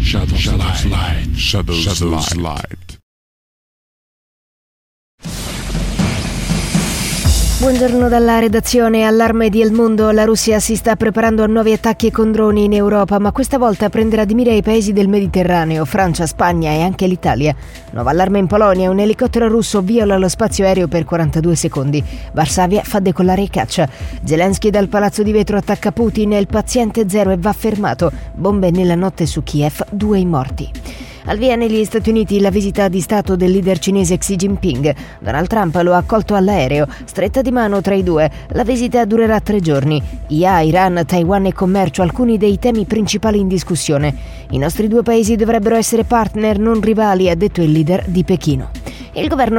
Shadows Light. Buongiorno dalla redazione. Allarme di El Mundo. La Russia si sta preparando a nuovi attacchi con droni in Europa, ma questa volta prenderà di mira i paesi del Mediterraneo, Francia, Spagna e anche l'Italia. Nuovo allarme in Polonia. Un elicottero russo viola lo spazio aereo per 42 secondi. Varsavia fa decollare i caccia. Zelensky dal palazzo di vetro attacca Putin. Il paziente zero e va fermato. Bombe nella notte su Kiev, 2 i morti. Al via negli Stati Uniti la visita di Stato del leader cinese Xi Jinping. Donald Trump lo ha accolto all'aereo, stretta di mano tra i due. La visita durerà 3 giorni. IA, Iran, Taiwan e commercio, alcuni dei temi principali in discussione. I nostri due paesi dovrebbero essere partner, non rivali, ha detto il leader di Pechino. Il governo